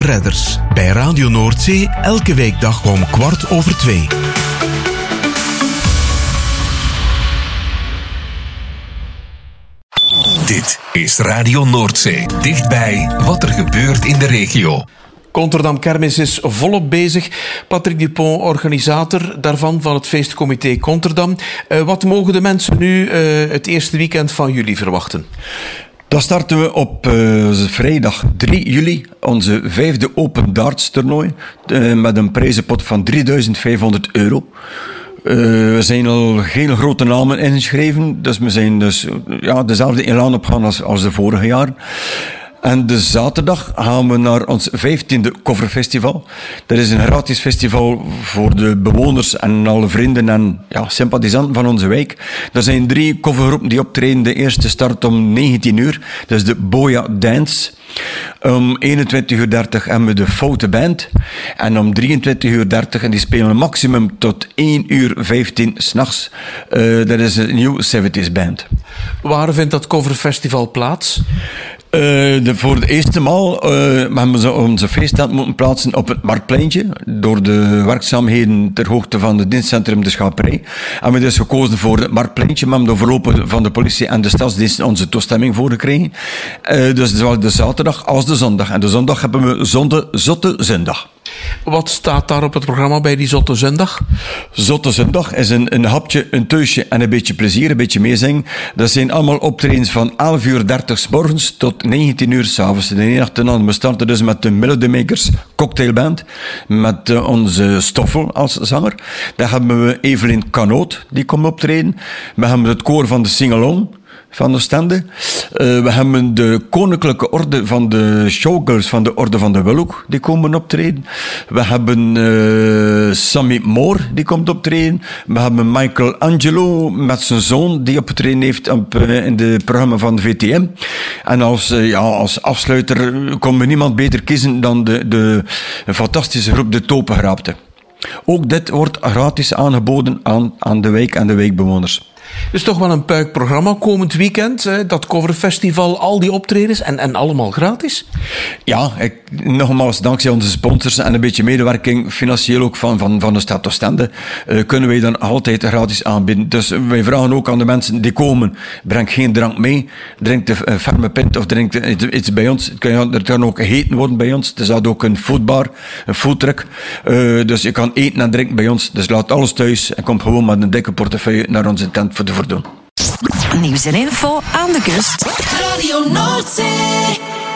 Redders. Bij Radio Noordzee elke weekdag om 2:15. Dit is Radio Noordzee. Dichtbij wat er gebeurt in de regio. Conterdam Kermis is volop bezig. Patrick Dupont, organisator daarvan, van het feestcomité Conterdam. Wat mogen de mensen nu het eerste weekend van juli verwachten? Dan starten we op vrijdag 3 juli, onze 5e Open Darts toernooi, met een prijzenpot van €3.500. We zijn al geen grote namen ingeschreven, dus we zijn dezelfde elan opgaan als de vorige jaren. En de zaterdag gaan we naar ons 15e coverfestival. Dat is een gratis festival voor de bewoners en alle vrienden en sympathisanten van onze wijk. Er zijn 3 covergroepen die optreden. De eerste start om 19:00. Dat is de Boya Dance. Om 21:30 hebben we de Foute Band. En om 23:30, en die spelen maximum tot 1:15 s'nachts. Dat is een New 70s Band. Waar vindt dat coverfestival plaats? Voor de eerste maal hebben we onze feesttent moeten plaatsen op het Marktpleintje. Door de werkzaamheden ter hoogte van het dienstcentrum De Schaperij. En we dus gekozen voor het Marktpleintje. We hebben de voorlopen van de politie en de stadsdiensten onze toestemming voor gekregen. Dus zowel de zaterdag als de zondag. En de zondag hebben we Zotte Zondag. Wat staat daar op het programma bij die Zotte Zondag? Zotte Zondag is een hapje, een teusje en een beetje plezier, een beetje meezingen. Dat zijn allemaal optredens van 11:30 's morgens tot 19:00 's avonds. De ene achterna. We starten dus met de Melody Makers cocktailband, met onze Stoffel als zanger. Dan hebben we Evelyn Canoot, die komt optreden. We hebben het koor van de Singalong van Oostende. We hebben de Koninklijke Orde van de Showgirls van de Orde van de Willehoek, die komen optreden. We hebben Sammy Moore, die komt optreden. We hebben Michael Angelo met zijn zoon, die opgetreden heeft in het programma van de VTM. En als afsluiter kon we niemand beter kiezen dan de fantastische groep De Topengraapte. Ook dit wordt gratis aangeboden aan de wijk en de wijkbewoners. Dus toch wel een puik programma komend weekend. Dat coverfestival, al die optredens en allemaal gratis? Ja, nogmaals, dankzij onze sponsors en een beetje medewerking, financieel ook van de stad Oostende, kunnen wij dan altijd gratis aanbieden. Dus wij vragen ook aan de mensen die komen, breng geen drank mee, drink de ferme pint of drink iets bij ons. Er kan ook gegeten worden bij ons. Er staat ook een foodbar, een foodtruck. Dus je kan eten en drinken bij ons. Dus laat alles thuis en kom gewoon met een dikke portefeuille naar onze tent voor te voldoen. Nieuws en info aan de kust. Radio Noordzee.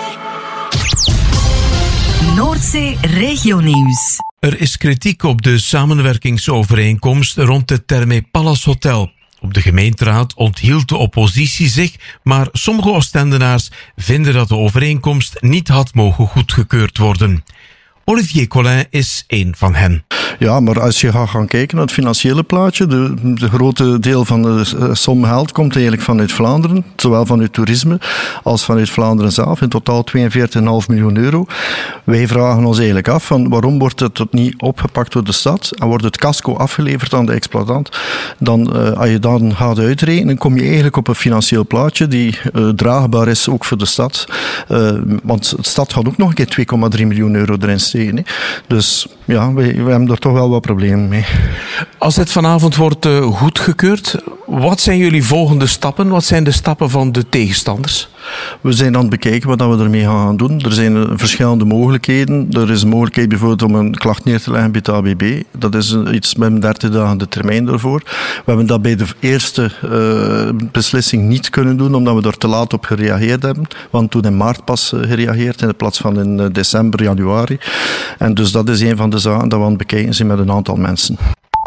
Noordzee Regionieuws. Er is kritiek op de samenwerkingsovereenkomst rond het Therme Palace Hotel. Op de gemeenteraad onthield de oppositie zich, maar sommige Oostendenaars vinden dat de overeenkomst niet had mogen goedgekeurd worden. Olivier Collin is één van hen. Ja, maar als je gaat gaan kijken naar het financiële plaatje, de grote deel van de som geld komt eigenlijk vanuit Vlaanderen, zowel vanuit toerisme als vanuit Vlaanderen zelf, in totaal €42,5 miljoen. Wij vragen ons eigenlijk af van waarom wordt het niet opgepakt door de stad en wordt het casco afgeleverd aan de exploitant. Dan, als je dan gaat uitrekenen, kom je eigenlijk op een financieel plaatje die draagbaar is ook voor de stad. Want de stad gaat ook nog een keer €2,3 miljoen erin steken. Hè. Dus ja, we hebben er toch wel wat problemen mee. Als dit vanavond wordt goedgekeurd, wat zijn jullie volgende stappen? Wat zijn de stappen van de tegenstanders? We zijn aan het bekijken wat we ermee gaan doen. Er zijn verschillende mogelijkheden. Er is een mogelijkheid bijvoorbeeld om een klacht neer te leggen bij het ABB. Dat is iets met 30 dagen de termijn daarvoor. We hebben dat bij de eerste beslissing niet kunnen doen, omdat we er te laat op gereageerd hebben. Want toen in maart pas gereageerd, in plaats van in december, januari. En dus dat is een van de zaken dat we aan het bekijken zijn met een aantal mensen.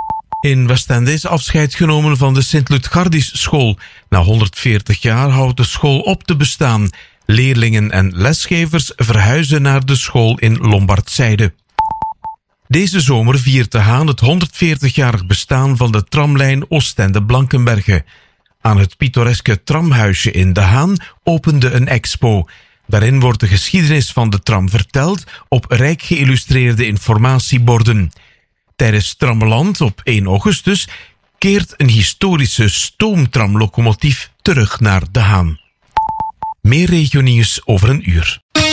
In Westende is afscheid genomen van de Sint-Lutgardis school. Na 140 jaar houdt de school op te bestaan. Leerlingen en lesgevers verhuizen naar de school in Lombardzijde. Deze zomer viert De Haan het 140-jarig bestaan van de tramlijn Oostende-Blankenberge. Aan het pittoreske tramhuisje in De Haan opende een expo. Daarin wordt de geschiedenis van de tram verteld op rijk geïllustreerde informatieborden. Tijdens Trammeland op 1 augustus keert een historische stoomtramlocomotief terug naar De Haan. Meer regionieuws over een uur.